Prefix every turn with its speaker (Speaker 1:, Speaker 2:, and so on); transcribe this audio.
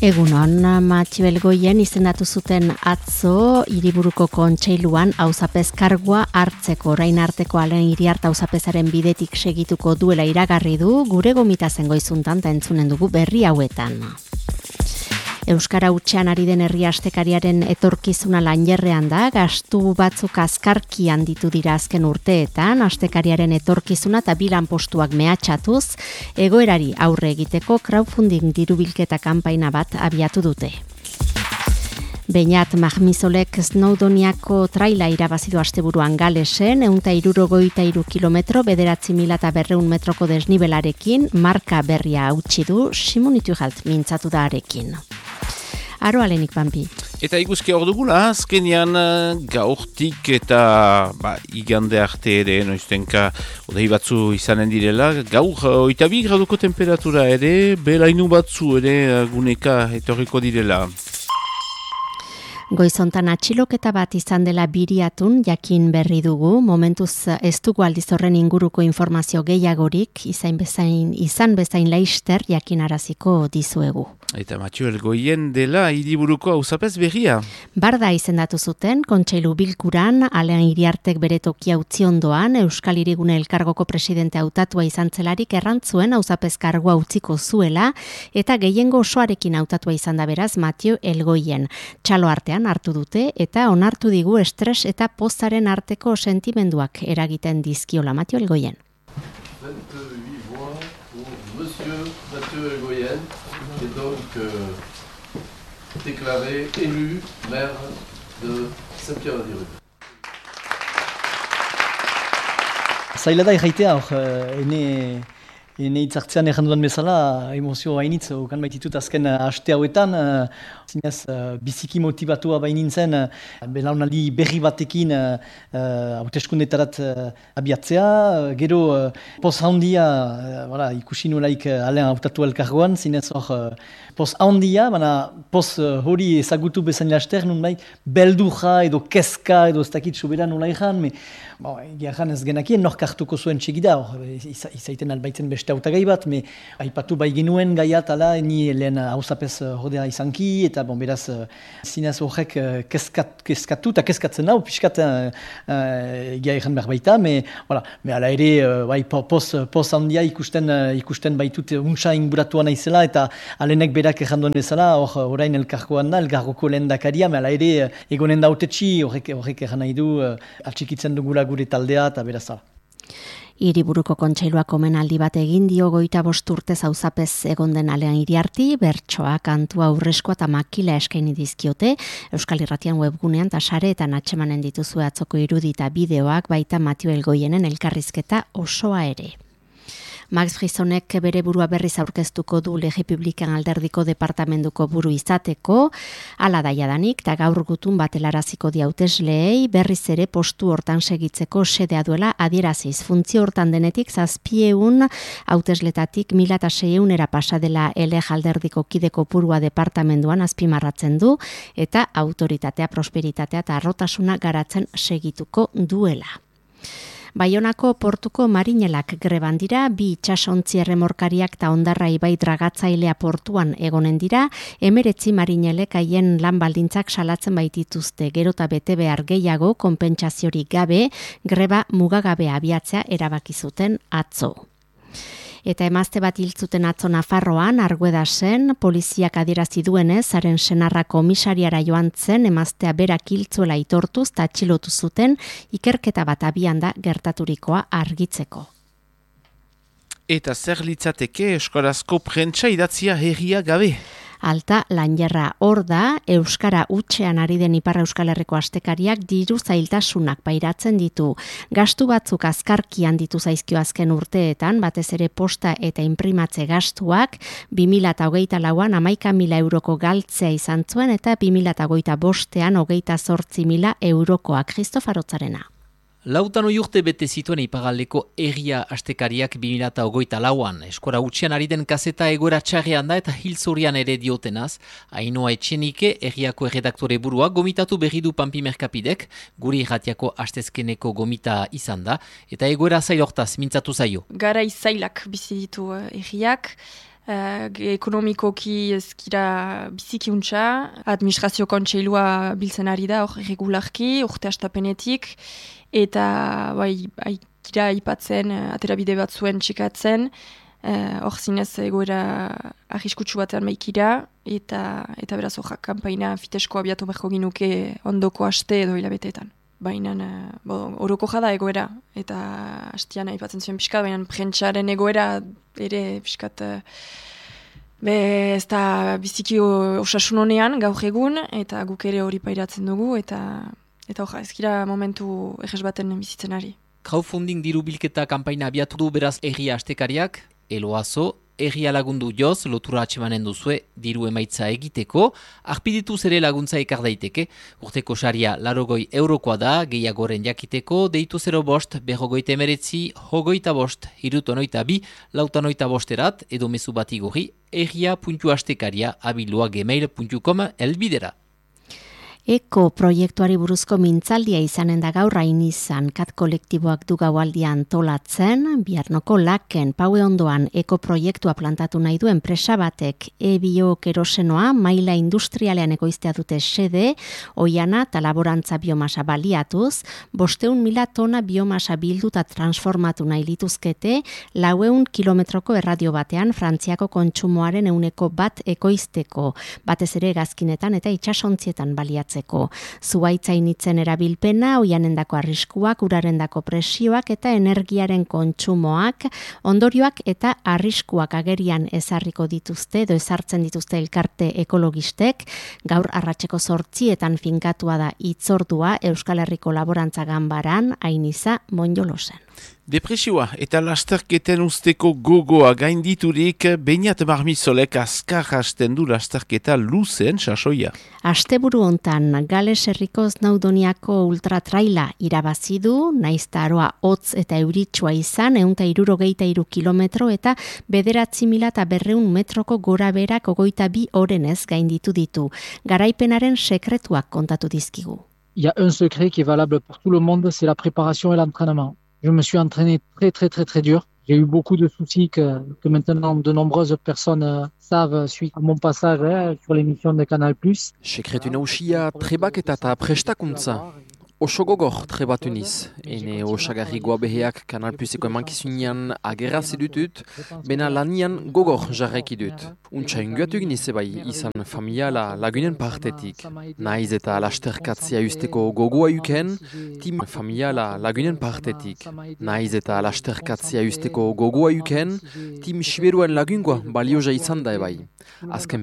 Speaker 1: Egunon, Matio Elgoien izendatu zuten atzo hiriburuko kontseiluan auzapez kargua hartzeko orain arteko Alen Iriarte auzapezaren bidetik segituko duela iragarri du gure gomitazen goizuntan ta entzunen dugu berri hauetan. Euskara hutsean ari den herri astekariaren etorkizuna lanjerrean da, gastu batzuk azkarki handitu dira azken urteetan, astekariaren etorkizuna eta lanpostuak mehatxatuz, egoerari aurre egiteko crowdfunding dirubilketa kanpaina bat abiatu dute. Beñat Mahmizolek Snowdoniako traila irabazidu asteburuan Galesen, 163 kilometro, 9.200 metroko desnibelarekin, marka berria hautsi du, Simon Iturralt mintzatu da arekin. Aro alenik, Pampi.
Speaker 2: Eta ikuski hor dugula, azkenean gaurtik eta igande arte ere, noiztenka odei batzu izanen direla, gaur 22 graduko temperatura ere, belainu batzu ere guneka etorriko direla.
Speaker 1: Goizontan atxiloketa bat izan dela Biriatun jakin berri dugu, momentuz ez dugu aldiz horren inguruko informazio gehiagorik, izan bezain laister jakinaraziko dizuegu.
Speaker 2: Eta Matio Elgoien dela hiriburuko auzapez berria.
Speaker 1: Barda izendatu zuten, kontseilu bilkuran, Alen Iriartek bere tokia utzi ondoan, Euskal Hirigune Elkargoko presidente hautatua izan zelarik errantzuen auzapez kargua utziko zuela, eta gehiengo osoarekin hautatua izan da beraz Matio Elgoien. Txalo artean hartu dute, eta onartu digu estres eta pozaren arteko sentimenduak eragiten dizkiola Matio Elgoien.
Speaker 3: 28 voix pour Monsieur Mathieu Elgoyen, qui est donc déclaré élu maire de Saint-Pierre-de-Rue.
Speaker 4: Zaila da irraitea, ene hitzartzean erranduan bezala, emozio hainitz, okan baititut azken haste hauetan, zinez biziki motibatua bainintzen, belaunaldi berri batekin hauteskundetarat abiatzea, gero poz handia, ikusi nolaik Alen hautatu elkargoan, zinez hor poz handia, baina poz hori ezagutu bezain laster, nun bai, beldurra edo keska edo ez dakit sobera nola ikan, egan ez genakien nork hartuko zuen txegida, izaiten albaitzen beste hautagai bat, aipatu bai genuen gaiat ala, ni lehen hauzapez hodea izanki, eta beraz zinez horrek keskatu eta keskatzen hau, piskat egia egan behar baita, ala ere poz handia ikusten baitut untsa inguratua naizela, eta alenek berak erranduen bezala, orain elkargoan da, elkargoko lehen dakaria, ala ere egonen dautetxi, horrek erran nahi du, atxikitzen dugula gure taldea eta berazala.
Speaker 1: Hiriburuko kontseiluak omenaldi bat egin dio 25 urtez auzapez egon den Alen Iriarti, bertsoa, kantua, aurreskoa eta makila eskaini dizkiote, Euskal Irratian webgunean eta sareetan atzemanen dituzue atzoko irudi eta bideoak, baita Matio Elgoienen elkarrizketa osoa ere. Max Frisonek bere burua berriz aurkeztuko du Legepublikan alderdiko departamentuko buru izateko, hala daiadanik, eta gaur gutun batelaraziko diautesleei berriz ere postu hortan segitzeko sedea duela adieraziz. Funtzio hortan denetik 700 hautesletatik 1.600 pasadela alderdiko kideko burua departamentuan azpimarratzen du, eta autoritatea, prosperitatea eta arrotasuna garatzen segituko duela. Baionako portuko marinelak greban dira, 2 itsasontzi erremorkariak eta Ondarra ibai dragatzailea portuan egonen dira, 19 marinelek haien lan baldintzak salatzen baitituzte, gero eta bete behar gehiago konpentsaziorik gabe, greba mugagabe abiatzea erabaki zuten atzo. Eta emazte bat hiltzuten atzo Nafarroan, Arguedasen, poliziak adierazi duenez, haren senarra komisariara joan zen, emaztea berak hiltzuela aitortuz eta atxilotu zuten, ikerketa bat abian da gertaturikoa argitzeko.
Speaker 2: Eta zer litzateke eskorazko prentsa idatzia herria gabe?
Speaker 1: Alta lanjerra hor da, Euskara hutsean ari den Ipar Euskal Herriko astekariak diru zailtasunak pairatzen ditu. Gastu batzuk azkarki handitu zaizkio azken urteetan, batez ere posta eta inprimatze gastuak, 2024an 11.000 euroko galtzea izan zuen eta 2025an 28.000 eurokoak. Kristofarotzarena.
Speaker 5: Lautan urte bete zituen ipagaldeko herria astekariak 2024an. Eskora hutsean ari den kaseta egoera txarrean da eta hilzorian ere diotenaz, Ainhoa Etxenike herriako erredaktore burua gomitatu berri du Pampi Merkapidek, guri irratiako astezkeneko gomita izan da, eta egoera zailortaz mintzatu zaio.
Speaker 6: Garai zailak bizi ditu herriak, ekonomikoki ezkira bizikiuntza, administrazio kontseilua biltzen ari da, hor regularki, urte astapenetik, eta bai, kira ipatzen, aterabide bat zuen txikatzen, hor zinez egoera arriskutsu batean baikira, eta beraz hor kanpaina fitesko abiatu beharko ginuke ondoko aste edo hilabeteetan. Baina oroko jada egoera, eta hastian aipatzen zuen pixkat, baina prentsaren egoera ere pixkat ez da biziki osasun honean gaur egun, eta guk ere hori pairatzen dugu, eta ezkira momentu eges baten bizitzen ari.
Speaker 5: Crowdfunding diru bilketa kanpaina abiatu du beraz Herria Astekariak, Eloazo, Herria lagundu joz, lotura atxemanen duzue diru emaitza egiteko, arpidituz ere laguntza ekar daiteke, urteko saria €60 da, gehiagoren jakiteko, deitu 05, 59, 25, 62, 45 edo mezu bat igorri, herria.astekaria@gmail.com elbidera.
Speaker 1: Eko proiektuari buruzko mintzaldia izanen da gaur Ainizan kat kolektiboak du gaualdia antolatzen, Biarnoko Laken Paue ondoan eko proiektua plantatu nahi du enpresa batek e-bio kerosenoa maila industrialean ekoiztea dute xede, oiana eta laborantza biomasa baliatuz, 500.000 tona biomasa bilduta transformatu nahi lituzkete, 400 kilometroko erradio batean Frantziako kontsumoaren 1% ekoizteko, batez ere hegazkinetan eta itsasontzietan baliatzen. Zuaitzainitzen erabilpena, oianendako arriskuak, urarendako presioak eta energiaren kontsumoak, ondorioak eta arriskuak agerian ezarriko dituzte edo ezartzen dituzte elkarte ekologistek, gaur arratseko 8 finkatua da hitzordua Euskal Herriko Laborantza Ganbaran, Ainiza Monjolosen.
Speaker 2: Depresioa eta lasterketen usteko gogoa gainditurik Beñat Marmizolek azkar hasten du lasterketa luzen sasoia.
Speaker 1: Asteburu hontan Gales Herriko Znaudoniako ultratraila irabazi du, naizta aroa hotz eta euritsua izan, 163 kilometro eta 9.200 metroko gora berak 22 orenez gainditu ditu. Garaipenaren sekretuak kontatu dizkigu.
Speaker 7: Il y a un secret qui est valable pour tout le monde, c'est la préparation et l'entraînement. Je me suis entraîné très dur. J'ai eu beaucoup de soucis que maintenant de nombreuses personnes savent suite à mon passage sur l'émission de Canal+.
Speaker 8: Sekretu nausia trebaketa eta prestakuntza. Oso gogor trebatu niz. Ene osagarri goabeheak Canal Pluseko emankizunean agerraz edutut, bena lanian gogor jarraiki dut. Untsa inguatu giniz ebai izan familiala lagunen partetik. Naiz eta lasterkatzea usteko gogoa yuken, tim familiala lagunen partetik. Naiz eta lasterkatzea usteko gogoa yuken, tim siberuen lagungoa balioja izan da ebai. Azken